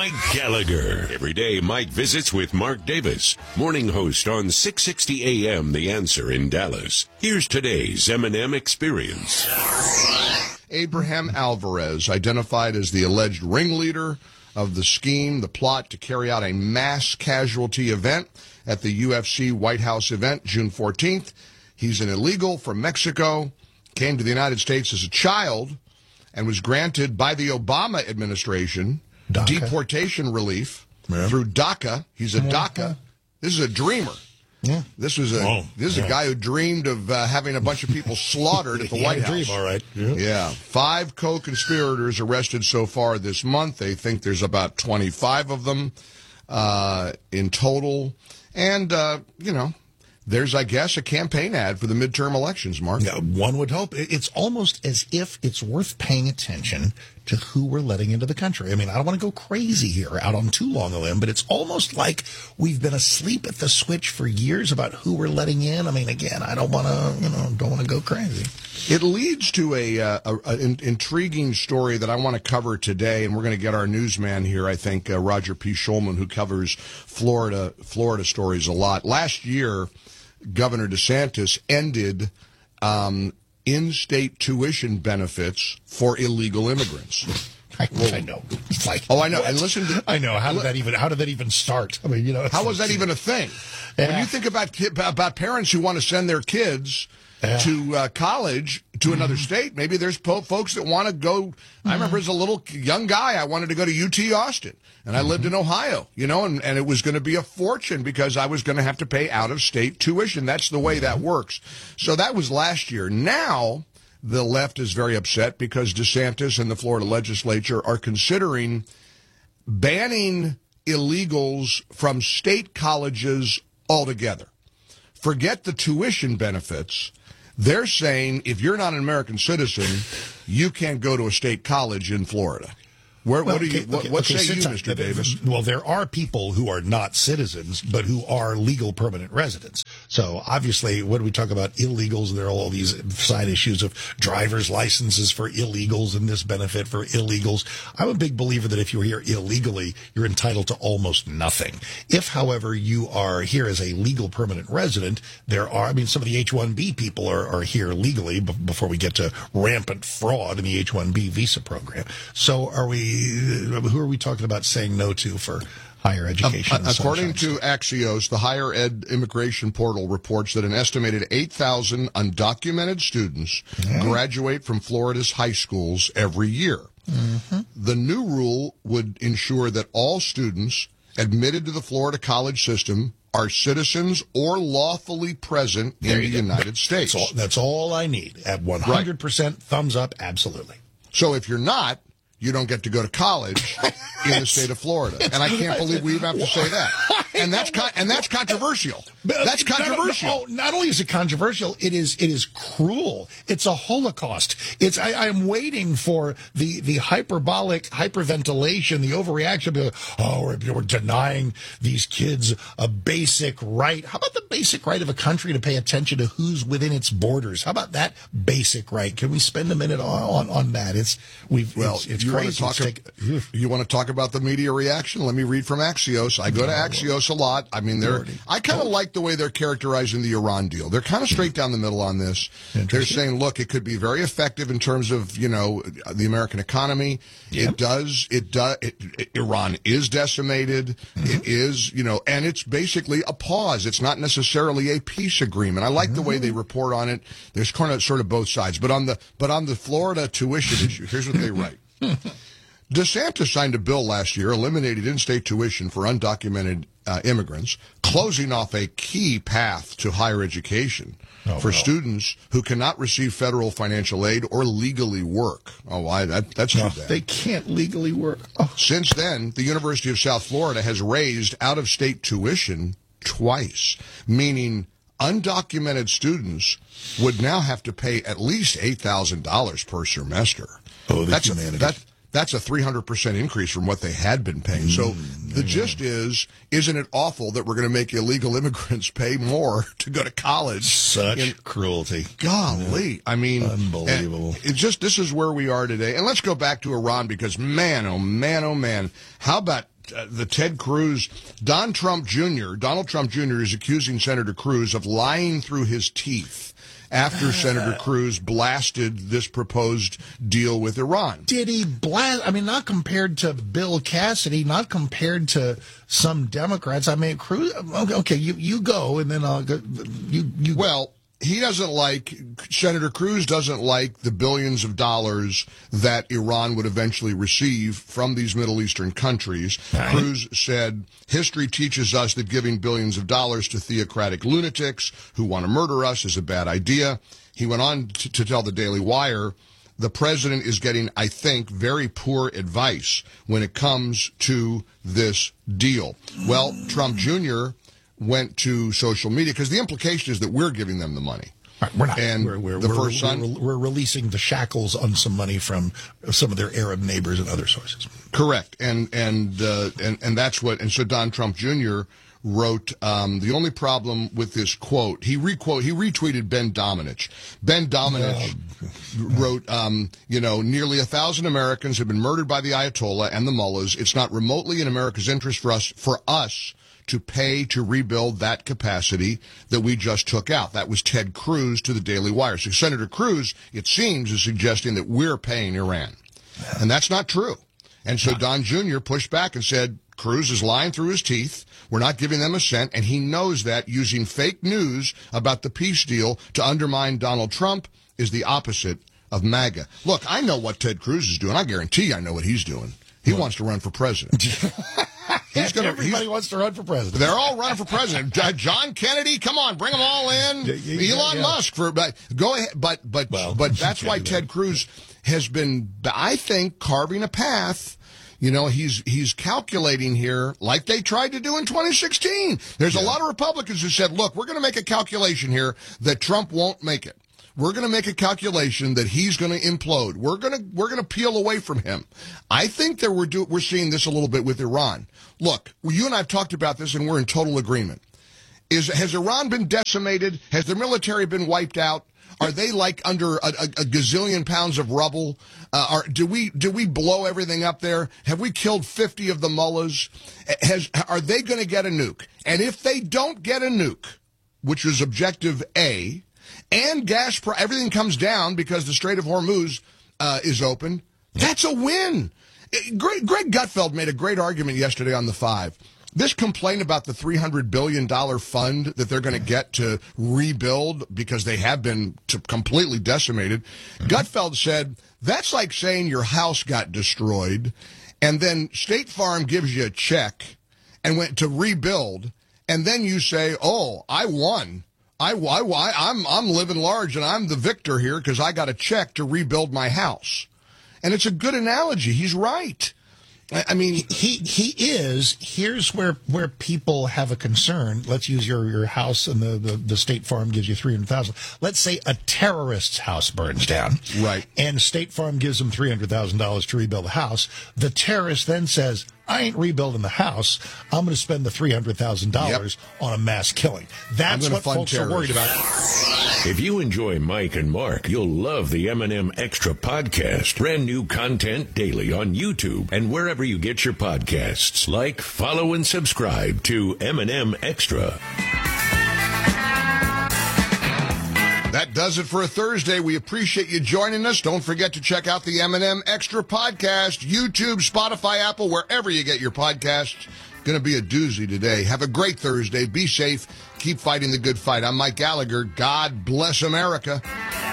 Mike Gallagher. Every day, Mike visits with Mark Davis, morning host on 660 AM The Answer in Dallas. Here's today's M&M Experience. Abraham Alvarez, identified as the alleged ringleader of the scheme, the plot to carry out a mass casualty event at the UFC White House event June 14th. He's an illegal from Mexico, came to the United States as a child, and was granted by the Obama administration deportation relief through DACA. He's a DACA. This is a dreamer. Yeah. This is a guy who dreamed of having a bunch of people slaughtered at the White House. Dream, all right. Yeah. 5 co-conspirators arrested so far this month. They think there's about 25 of them in total. And, there's, I guess, a campaign ad for the midterm elections, Mark. Yeah, one would hope. It's almost as if it's worth paying attention to who we're letting into the country. I mean, I don't want to go crazy here, out on too long a limb, but it's almost like we've been asleep at the switch for years about who we're letting in. I mean, again, I don't want to go crazy. It leads to an intriguing story that I want to cover today, and we're going to get our newsman here, I think, Roger P. Schulman, who covers Florida stories a lot. Last year, Governor DeSantis ended in-state tuition benefits for illegal immigrants. I know. It's like, I know. What? And listen, I know. How did that even start? I mean, how was that even a thing? Yeah. When you think about parents who want to send their kids to college to another state, maybe there's folks that want to go. I remember as a little young guy, I wanted to go to UT Austin, and I lived in Ohio, and it was going to be a fortune because I was going to have to pay out-of-state tuition. That's the way that works. So that was last year. Now the left is very upset because DeSantis and the Florida legislature are considering banning illegals from state colleges altogether. Forget the tuition benefits. They're saying if you're not an American citizen, you can't go to a state college in Florida. What say you, Mr. Davis? Well, there are people who are not citizens, but who are legal permanent residents. So obviously, when we talk about illegals, there are all these side issues of driver's licenses for illegals and this benefit for illegals. I'm a big believer that if you're here illegally, you're entitled to almost nothing. If, however, you are here as a legal permanent resident, some of the H-1B people are here legally before we get to rampant fraud in the H-1B visa program. So who are we talking about saying no to for higher education? According to Axios, the Higher Ed Immigration Portal reports that an estimated 8,000 undocumented students graduate from Florida's high schools every year. Mm-hmm. The new rule would ensure that all students admitted to the Florida college system are citizens or lawfully present in the United States. That's all I need. At 100% thumbs up, absolutely. So if you're not, you don't get to go to college in the state of Florida. And I can't believe we even have to say that. And that's controversial. That's controversial. Not only is it controversial, it is cruel. It's a Holocaust. I am waiting for the hyperbolic hyperventilation, the overreaction. We're denying these kids a basic right. How about the basic right of a country to pay attention to who's within its borders? How about that basic right? Can we spend a minute on that? It's crazy. You want to talk about the media reaction? Let me read from Axios. I go to Axios a lot. I mean, I kind of like the way they're characterizing the Iran deal. They're kind of straight down the middle on this. They're saying, look, it could be very effective in terms of, the American economy. Yep. Iran is decimated. Mm-hmm. It is, and it's basically a pause. It's not necessarily a peace agreement. I like the way they report on it. There's kind of sort of both sides. But on the Florida tuition issue, here's what they write. DeSantis signed a bill last year eliminating in-state tuition for undocumented immigrants, closing off a key path to higher education for students who cannot receive federal financial aid or legally work. That's too bad. They can't legally work. Since then, the University of South Florida has raised out-of-state tuition twice, meaning undocumented students would now have to pay at least $8,000 per semester. That's a 300% increase from what they had been paying. So the gist isn't it awful that we're going to make illegal immigrants pay more to go to college? Such cruelty. Golly. Yeah. I mean, unbelievable. This is where we are today. And let's go back to Iran because, man, oh man, how about the Ted Cruz, Donald Trump Jr. is accusing Senator Cruz of lying through his teeth after Senator Cruz blasted this proposed deal with Iran. Did he blast? I mean, not compared to Bill Cassidy, not compared to some Democrats. I mean, Cruz. Okay, you go, and then I'll go. You. Well, Senator Cruz doesn't like the billions of dollars that Iran would eventually receive from these Middle Eastern countries. Right. Cruz said, history teaches us that giving billions of dollars to theocratic lunatics who want to murder us is a bad idea. He went on to tell the Daily Wire, the president is getting, I think, very poor advice when it comes to this deal. Well, Trump Jr. went to social media because the implication is that we're giving them the money. Right, we're not. And we're releasing the shackles on some money from some of their Arab neighbors and other sources. Correct, and that's what. And so Don Trump Jr. wrote the only problem with this quote. He retweeted Ben Domenech. Ben Domenech wrote, nearly 1,000 Americans have been murdered by the Ayatollah and the mullahs. It's not remotely in America's interest for us to pay to rebuild that capacity that we just took out. That was Ted Cruz to the Daily Wire. So Senator Cruz, it seems, is suggesting that we're paying Iran. And that's not true. And so Don Jr. pushed back and said, Cruz is lying through his teeth. We're not giving them a cent. And he knows that using fake news about the peace deal to undermine Donald Trump is the opposite of MAGA. Look, I know what Ted Cruz is doing. I guarantee I know what he's doing. He wants to run for president. Everybody wants to run for president. They're all running for president. John Kennedy, come on, bring them all in. Elon Musk go ahead. But that's why Ted Cruz has been, I think, carving a path. He's calculating here like they tried to do in 2016. There's a lot of Republicans who said, look, we're going to make a calculation here that Trump won't make it. We're going to make a calculation that he's going to implode. We're going to peel away from him. I think that we're seeing this a little bit with Iran. Look, you and I have talked about this, and we're in total agreement. Has Iran been decimated? Has their military been wiped out? Are they like under a gazillion pounds of rubble? Do we blow everything up there? Have we killed 50 of the mullahs? Are they going to get a nuke? And if they don't get a nuke, which was objective A, and everything comes down because the Strait of Hormuz is open, that's a win. Greg Gutfeld made a great argument yesterday on The Five. This complaint about the $300 billion fund that they're going to get to rebuild because they have been completely decimated, Gutfeld said, that's like saying your house got destroyed, and then State Farm gives you a check and went to rebuild, and then you say, oh, I won. I'm living large and I'm the victor here because I got a check to rebuild my house. And it's a good analogy. He's right. I mean, he is. Here's where people have a concern. Let's use your house, and the State Farm gives you $300,000. Let's say a terrorist's house burns down, right? And State Farm gives them $300,000 to rebuild the house. The terrorist then says, I ain't rebuilding the house. I'm going to spend the $300,000 on a mass killing. That's what folks are worried about. If you enjoy Mike and Mark, you'll love the M&M Extra podcast. Brand new content daily on YouTube and wherever you get your podcasts. Like, follow, and subscribe to M&M Extra. That does it for a Thursday. We appreciate you joining us. Don't forget to check out the M&M Extra podcast, YouTube, Spotify, Apple, wherever you get your podcasts. Going to be a doozy today. Have a great Thursday. Be safe. Keep fighting the good fight. I'm Mike Gallagher. God bless America.